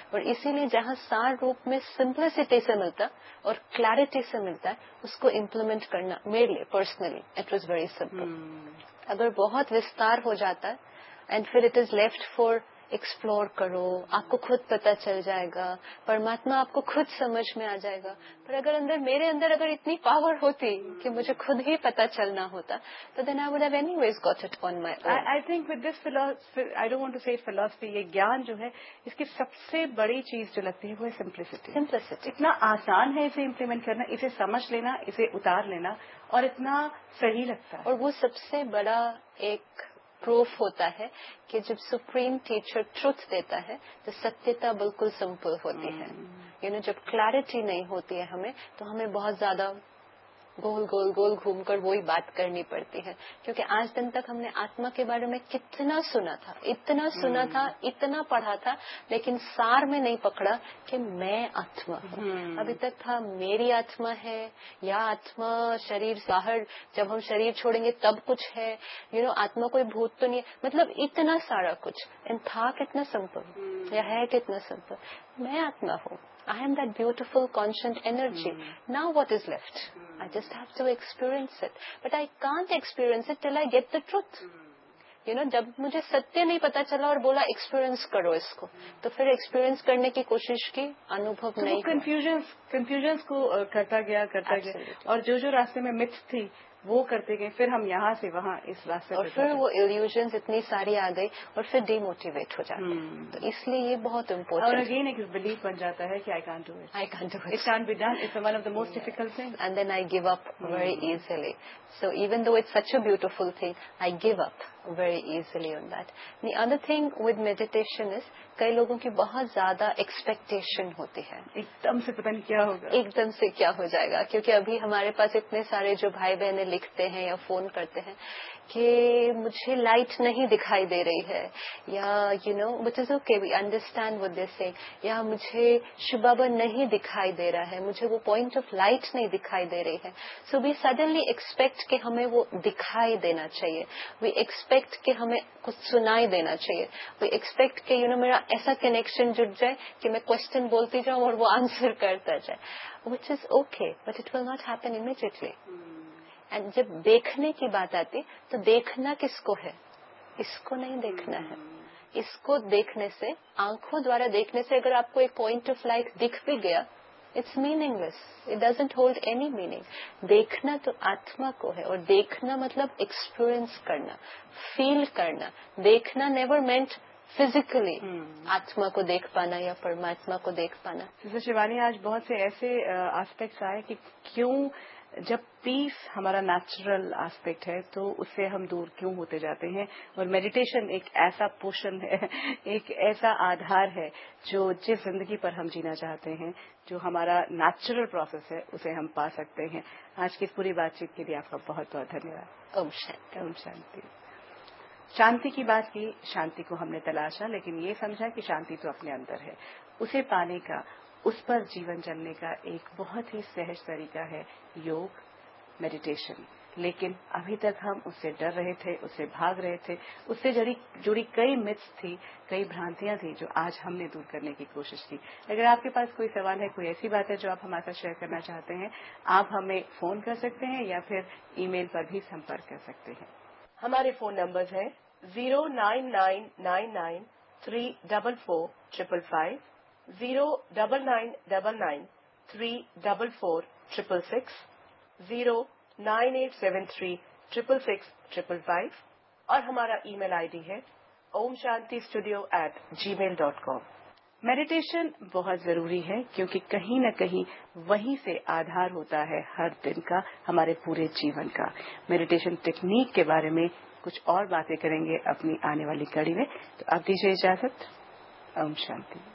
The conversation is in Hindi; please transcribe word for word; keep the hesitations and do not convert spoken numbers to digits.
और इसीलिए जहाँ सार रूप में सिंप्लिसिटी से मिलता और क्लैरिटी से मिलता है, उसको इम्प्लीमेंट करना मेरे लिए personally it was very simple. अगर बहुत विस्तार हो जाता है एंड फिर it is left for explore करो, आपको खुद पता चल जाएगा, परमात्मा आपको खुद समझ में आ जाएगा। पर अगर अंदर मेरे अंदर अगर इतनी पावर होती कि मुझे खुद ही पता चलना होता, तो then I would have anyways got it on my own. I think with this philosophy, I don't want to से फिलॉसफी, ये ज्ञान जो है, इसकी सबसे बड़ी चीज जो लगती है वो है सिंप्लिसिटी। सिंप्लिसिटी इतना आसान है इसे इम्प्लीमेंट करना, इसे समझ लेना, इसे उतार लेना, और इतना सही लगता है। और वो सबसे बड़ा एक प्रूफ होता है कि जब सुप्रीम टीचर ट्रुथ देता है तो सत्यता बिल्कुल सिंपल होती है। यू नो, जब क्लैरिटी नहीं होती है हमें, तो हमें बहुत ज्यादा गोल गोल गोल घूमकर वही बात करनी पड़ती है। क्योंकि आज दिन तक हमने आत्मा के बारे में कितना सुना था, इतना सुना था, इतना पढ़ा था, लेकिन सार में नहीं पकड़ा कि मैं आत्मा हूँ। अभी तक था मेरी आत्मा है, या आत्मा शरीर से बाहर, जब हम शरीर छोड़ेंगे तब कुछ है, यू नो, आत्मा कोई भूत तो नहीं है, मतलब इतना सारा कुछ। एंड था कितना सिंपल, या है कितना सिंपल, मैं आत्मा हूँ। I am that beautiful conscient energy. Hmm. Now what is left? Hmm. I just have to experience it. But I can't experience it till I get the truth. Hmm. You know, जब मुझे सत्य नहीं पता चला और बोला एक्सपीरियंस करो इसको, hmm. तो फिर एक्सपीरियंस करने की कोशिश की, अनुभव तो नहीं। कंफ्यूजन्स कंफ्यूजन्स को करता गया करता Absolutely. गया, और जो जो रास्ते में मिथ्स थी वो करते गए, फिर हम यहाँ से वहाँ इस रास्ते और फिर वो इल्यूजन्स इतनी सारी आ गई और फिर डिमोटिवेट हो जाते हैं। hmm. तो इसलिए ये बहुत इम्पोर्टेंट। और अगेन एक बिलीफ बन जाता है कि I can't do it, I can't do it, it can't be done, it's one of the most difficult thing, and then I give up very easily. So even though it's such a beautiful thing, I give up very easily on that. The other thing with meditation is, कई लोगों की बहुत ज्यादा एक्सपेक्टेशन होती है, एकदम से पता नहीं क्या होगा, एकदम से क्या हो जाएगा। क्योंकि अभी हमारे पास इतने सारे जो भाई बहनें लिखते हैं या फोन करते हैं कि मुझे लाइट नहीं दिखाई दे रही है, या you know which is okay, we understand what they saying, या मुझे शिव बाबा नहीं दिखाई दे रहा है, मुझे वो पॉइंट ऑफ लाइट नहीं दिखाई दे रही है। सो वी सडनली एक्सपेक्ट कि हमें वो दिखाई देना चाहिए, वी एक्सपेक्ट कि हमें कुछ सुनाई देना चाहिए, वी एक्सपेक्ट कि यू नो मेरा ऐसा कनेक्शन जुड़ जाए कि मैं क्वेश्चन बोलती जाऊं और वो आंसर करता जाए, which is okay, but it will not happen immediately. And जब देखने की बात आती, तो देखना किसको है, इसको नहीं देखना है। इसको देखने से, आंखों द्वारा देखने से, अगर आपको एक पॉइंट ऑफ लाइट दिख भी गया, it's meaningless, it doesn't hold any meaning. देखना तो आत्मा को है, और देखना मतलब एक्सपीरियंस करना, फील करना। देखना नेवर मेंट फिजिकली आत्मा को देख पाना या परमात्मा को देख पाना। जैसे शिवानी, आज बहुत से ऐसे एस्पेक्ट्स आए कि क्यों जब पीस हमारा नेचुरल एस्पेक्ट है तो उससे हम दूर क्यों होते जाते हैं, और मेडिटेशन एक ऐसा पोषण है, एक ऐसा आधार है जो जिस जिंदगी पर हम जीना चाहते हैं, जो हमारा नेचुरल प्रोसेस है, उसे हम पा सकते हैं। आज की इस पूरी बातचीत के लिए आपका बहुत बहुत धन्यवाद। ओम शांति। ओम शांति। शांति की बात की, शांति को हमने तलाशा, लेकिन ये समझा कि शांति तो अपने अंदर है, उसे पाने का, उस पर जीवन चलने का एक बहुत ही सहज तरीका है योग, मेडिटेशन। लेकिन अभी तक हम उससे डर रहे थे, उससे भाग रहे थे, उससे जुड़ी जुड़ी कई मिथ्स थी, कई भ्रांतियां थी जो आज हमने दूर करने की कोशिश की। अगर आपके पास कोई सवाल है, कोई ऐसी बात है जो आप हमारे साथ शेयर करना चाहते हैं, आप हमें फोन कर सकते हैं या फिर ईमेल पर भी संपर्क कर सकते हैं। हमारे फोन नंबर्स हैं zero nine nine nine nine three double four triple five, zero double nine double nine three double four triple six, zero nine eight seven three triple six triple five, और हमारा ईमेल आईडी है ओम शांति स्टूडियो एट जी मेल डॉट कॉम। मेडिटेशन बहुत जरूरी है, क्योंकि कहीं न कहीं वहीं से आधार होता है हर दिन का, हमारे पूरे जीवन का। मेडिटेशन टेक्निक के बारे में कुछ और बातें करेंगे अपनी आने वाली कड़ी में, तो अब दीजिए इजाजत। ओम शांति।